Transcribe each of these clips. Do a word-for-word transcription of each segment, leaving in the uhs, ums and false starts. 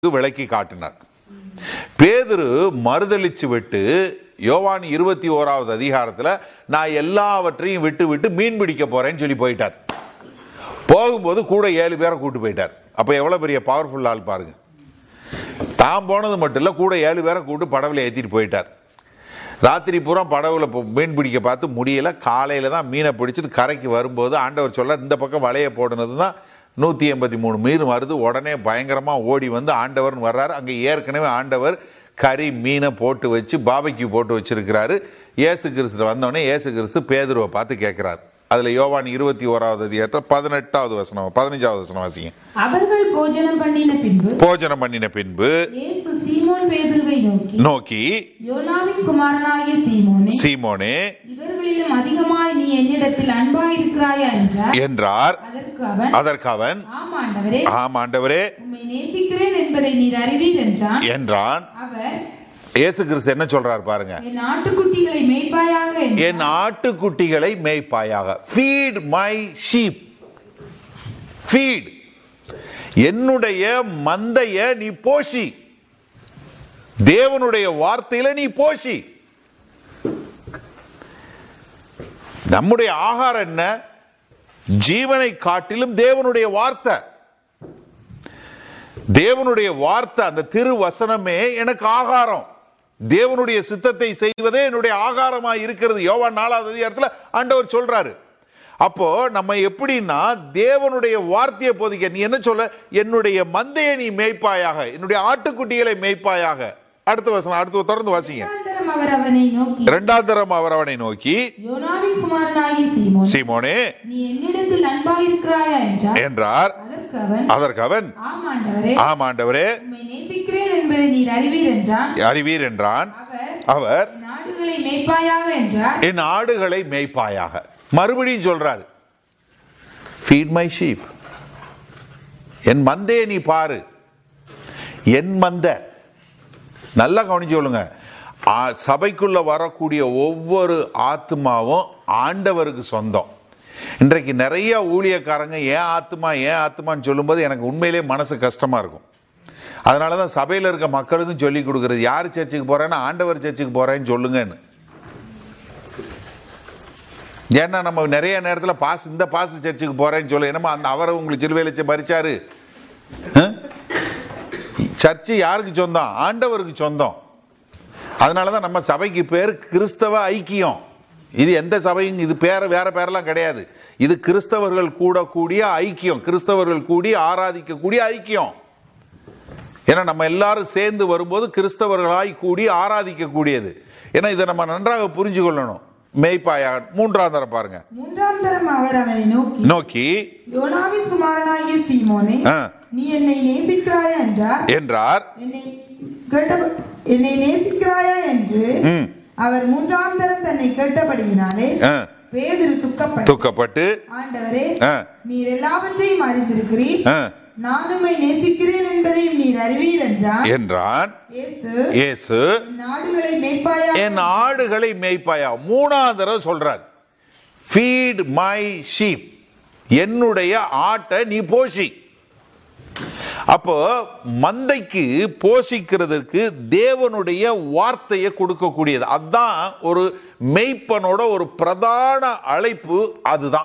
விளக்கி காட்டினார். பேதுரு மறுதலிச்சு விட்டு யோவான் இருபத்தி ஓராவது அதிகாரத்துல நான் எல்லாவற்றையும் விட்டு விட்டு மீன் பிடிக்க போறேன்னு சொல்லி போயிட்டார். போகும்போது கூட ஏழு பேரை கூட்டு போயிட்டார். அப்ப எவ்வளவு பெரிய பவர்ஃபுல் ஆள் பாருங்க. தான் போனது மட்டும் இல்ல, கூட ஏழு பேரை கூட்டு படவுல ஏத்திட்டு போயிட்டார். ராத்திரி பூரா படவுல மீன் பிடிக்க பார்த்து முடியல. காலையில தான் மீனை பிடிச்சிட்டு கரைக்கு வரும்போது ஆண்டவர் சொல்ல இந்த பக்கம் வலைய போடுனது தான் நூத்தி எண்பத்தி மூணு மீன் வருது. உடனே பயங்கரமா ஓடி வந்து ஆண்டவர்னு வர்றாரு. அங்க ஏற்கனவே ஆண்டவர் கறி மீனை போட்டு வச்சு பாபைக்கு போட்டு வச்சிருக்கிறாரு. இயேசு கிறிஸ்து வந்தோடனே இயேசு கிறிஸ்து பேதுருவை பார்த்து கேட்கிறார். அதுல யோவான் இருபத்தி ஓராவது அதிகாரத்தில் பதினெட்டாவது வசனம் பதினஞ்சாவது வசனம் வாசிங்க. அவர்கள் போஜனம் பண்ணின பின்பு போஜனம் பண்ணின பின்பு இயேசு சீமோன் பேதுருவை நோக்கி நோக்கி யோனாவின் குமாரனாகிய சீமோனே சீமோனே இவர்களிலும் அதிகமாய் நீ என்னிடத்தில் அன்பாயிருக்கிறாயா என்றார் என்றார். அதற்கு அவன் அதற்கு அவன் ஆம் ஆண்டவரே ஆம் ஆண்டவரே உம்மை நேசிக்கிறேன் என்பதை நீர் அறிவீர் என்றான் என்றான். அவர் இயேசு கிறிஸ்து என்ன சொல்றார் பாருங்க. என் ஆட்டுக்குட்டிகளை மேய்ப்பாயாக என்றார். என் ஆட்டுக்குட்டிகளை மேய்ப்பாயாக. Feet my sheep. ஃபீட். என்னுடைய மந்தைய நீ போஷி. தேவனுடைய வார்த்தையில நீ போஷி. நம்முடைய ஆகாரம் என்ன? ஜீவனை காட்டிலும் தேவனுடைய வார்த்தை. தேவனுடைய வார்த்தை, அந்த திருவசனமே எனக்கு ஆகாரம். தேவனுடைய சித்தத்தை செய்வதே என்னுடைய ஆகாரமா இருக்கிறது. யோவான் நாலாவது அதிகாரத்துல ஆண்டவர் சொல்றாரு. அப்போ நம்ம எப்படின்னா தேவனுடைய வார்த்தையை போதிக்க. நீ என்ன சொல்ல? என்னுடைய மந்தையை நீ மேய்ப்பாயாக, என்னுடைய ஆட்டுக்குட்டிகளை மேய்ப்பாயாக. அடுத்த வசனம், அடுத்து தொடர்ந்து வாசிங்க. அவர் அவனை நோக்கி இரண்டாம் தரம் அவர் அவனை நோக்கி யோனாவின் குமாரனாகிய சீமோனே சீமோனே நீ என்னிடத்தில் அன்பாயிருக்கிறாயா என்றார். என்றார். அதற்கு அவன் அதற்கு அவன் ஆம் ஆண்டவரே ஆம் ஆண்டவரே உம்மை நேசிக்கிறேன் என்பதை நீர் அறிவீர் என்றான். அறிவீர் என்றான். அவர் அவர் என் ஆடுகளை மேய்ப்பாயாக என்றார். என் ஆடுகளை மேய்ப்பாயாக. மறுபடியும் சொல்றாரு, ஃபீட் மை ஷீப். என் மந்தையை நீ பாரு. என் மந்தை. நல்லா கவனிச்சு சொல்லுங்க. சபைக்குள்ள வரக்கூடிய ஒவ்வொரு ஆத்மாவும் ஆண்டவருக்கு சொந்தம். இன்றைக்கு நிறைய ஊழியக்காரங்க ஏன் ஆத்மா ஏன் ஆத்மான்னு சொல்லும்போது எனக்கு உண்மையிலே மனசு கஷ்டமா இருக்கும். அதனாலதான் சபையில் இருக்க மக்களுக்கும் சொல்லி கொடுக்கறது, யார் சர்ச்சுக்கு போறேன்னா ஆண்டவர் சர்ச்சுக்கு போறேன்னு சொல்லுங்கன்னு. ஏன்னா நம்ம நிறைய நேரத்தில் பாஸ் இந்த பாஸ் சர்ச்சுக்கு போறேன்னு சொல்லு. என்னமா அந்த அவரை உங்களுக்கு சிலுவையில மறிச்சாரு. சர்ச்சு யாருக்கு சொந்தம்? ஆண்டவருக்கு சொந்தம். அதனாலதான் நம்ம சபைக்கு பேர் கிறிஸ்தவ ஐக்கியம். இது எந்த சபையும் இது பேர வேற பேரெல்லாம் கிடையாது. இது கிறிஸ்தவர்கள் கூடக்கூடிய ஐக்கியம், கிறிஸ்தவர்கள் கூடி ஆராதிக்கக்கூடிய ஐக்கியம். ஏன்னா நம்ம எல்லாரும் சேர்ந்து வரும்போது கிறிஸ்தவர்களாய் கூடி ஆராதிக்கக்கூடியது. ஏன்னா இதை நம்ம நன்றாக புரிஞ்சு கொள்ளணும். மேய்ப்பாயா. மூன்றாம் தரம் பாருங்க. மூன்றாம் தரம் அவர் அவனை நோக்கி நோக்கி யோனாவின் குமாரனாகிய சீமோனே நீ என்னை நேசிக்கிறாயா என்றார். என்றார். என்னை கேட்ட என்னை நேசிக்கிறாயா என்று அவர் மூன்றாம் தரம் தன்னை கேட்டபடியினாலே பேதுரு துக்கப்பட்டு துக்கப்பட்டு ஆண்டவரே நீர் எல்லாவற்றையும் அறிந்திருக்கிறீர், நான் உம்மை நேசிக்கிறேன் என்பதையும் நீர் அறிவீர் என்றான் என்றான். இயேசு என் ஆடுகளை மேய்ப்பாயா என் ஆடுகளை மேய்ப்பாயா. மூணாம் தடவை சொல்றார், ஃபீட் மை ஷீப். என்னுடைய ஆட்டை நீ போஷி. அப்போ மந்தைக்கு போஷிக்கிறதுக்கு தேவனுடைய வார்த்தையை கொடுக்கக்கூடியது. அதுதான் ஒரு மேய்ப்பனோட ஒரு பிரதான அழைப்பு. அதுதான்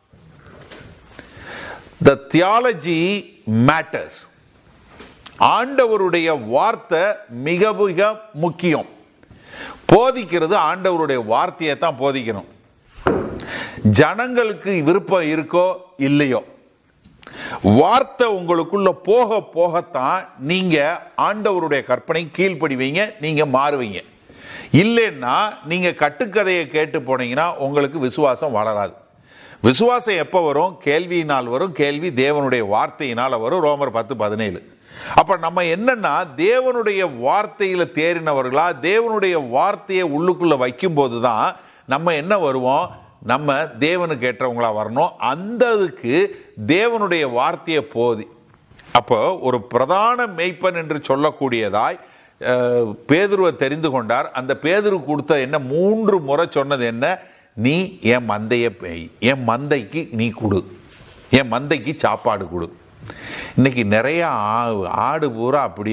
the theology matters. ஆண்டவருடைய வார்த்தை மிக மிக முக்கியம். போதிக்கிறது ஆண்டவருடைய வார்த்தையை தான் போதிக்கணும். ஜனங்களுக்கு விருப்பம் இருக்கோ இல்லையோ, வார்த்தை உங்களுக்குள்ள போக போகத்தான் நீங்க ஆண்டவருடைய கற்பனை கீழ்ப்படிவீங்க, நீங்க மாறுவீங்க. இல்லைன்னா நீங்க கட்டுக்கதையை கேட்டு போனீங்கன்னா உங்களுக்கு விசுவாசம் வளராது. விசுவாசம் எப்ப வரும்? கேள்வியினால் வரும். கேள்வி தேவனுடைய வார்த்தையினால் வரும். ரோமர் பத்து பதினேழு. அப்ப நம்ம என்னன்னா தேவனுடைய வார்த்தையில தேறினவர்களா, தேவனுடைய வார்த்தையை உள்ளுக்குள்ள வைக்கும் போதுதான் நம்ம என்ன வருவோம்? நம்ம தேவனுக்கு ஏற்றவங்களா வரணும். அந்த அதுக்கு தேவனுடைய வார்த்தையை போதி. அப்போ ஒரு பிரதான மேய்ப்பன் என்று சொல்லக்கூடியதாய் பேதுருவை தெரிந்து கொண்டார். அந்த பேதுரு கொடுத்த என்ன மூன்று முறை சொன்னது என்ன? நீ என் மந்தையை பேய், என் மந்தைக்கு நீ கொடு, என் மந்தைக்கு சாப்பாடு கொடு. இன்னைக்கு நிறைய ஆடு பூரா அப்படி